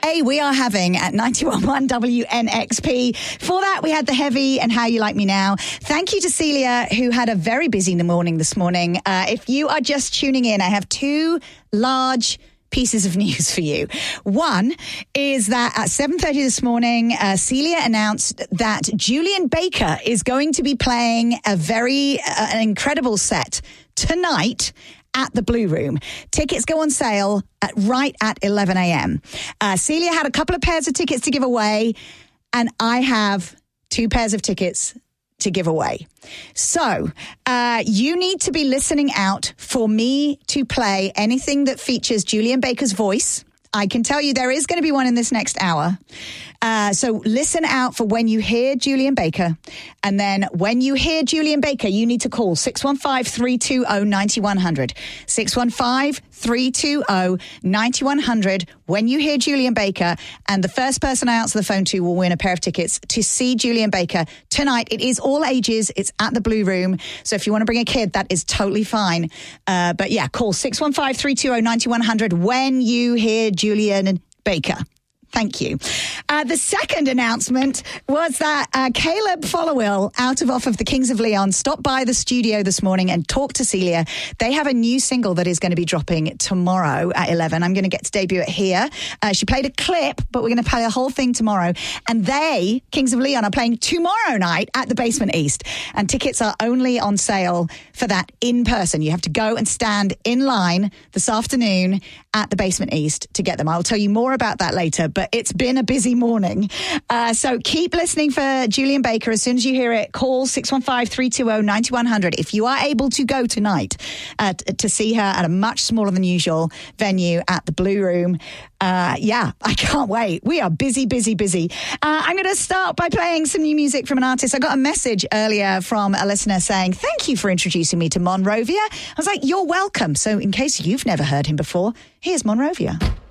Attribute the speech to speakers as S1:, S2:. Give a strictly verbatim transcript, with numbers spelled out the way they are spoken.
S1: A, we are having at ninety-one point one W N X P. For that, we had The Heavy and How You Like Me Now. Thank you to Celia, who had a very busy morning this morning. Uh, if you are just tuning in, I have two large pieces of news for you. One is that at seven thirty this morning, uh, Celia announced that Julian Baker is going to be playing a very, uh, an incredible set tonight at the Blue Room. Tickets go on sale at, right at eleven a.m. Uh, Celia had a couple of pairs of tickets to give away, and I have two pairs of tickets to give away. So uh, you need to be listening out for me to play anything that features Julian Baker's voice. I can tell you there is going to be one in this next hour. Uh, so listen out for when you hear Julian Baker. And then when you hear Julian Baker, you need to call six one five, three two zero, nine one zero zero. six one five, three two zero, nine one zero zero when you hear Julian Baker. And the first person I answer the phone to will win a pair of tickets to see Julian Baker tonight. It is all ages. It's at the Blue Room. So if you want to bring a kid, that is totally fine. Uh, but yeah, call six one five, three two zero, nine one zero zero when you hear Julian Baker. Thank you. Uh, the second announcement was that uh, Caleb Followill, out of off of the Kings of Leon, stopped by the studio this morning and talked to Celia. They have a new single that is going to be dropping tomorrow at eleven. I'm going to get to debut it here. Uh, she played a clip, but we're going to play the whole thing tomorrow. And they, Kings of Leon, are playing tomorrow night at the Basement East. And tickets are only on sale for that in person. You have to go and stand in line this afternoon at the Basement East to get them. I'll tell you more about that later, but it's been a busy morning. Uh, so keep listening for Julian Baker. As soon as you hear it, call six one five, three two zero, nine one zero zero. If you are able to go tonight uh, t- to see her at a much smaller than usual venue at the Blue Room, uh, yeah, I can't wait. We are busy, busy, busy. Uh, I'm going to start by playing some new music from an artist. I got a message earlier from a listener saying, thank you for introducing me to Monrovia. I was like, you're welcome. So in case you've never heard him before, here's Monrovia.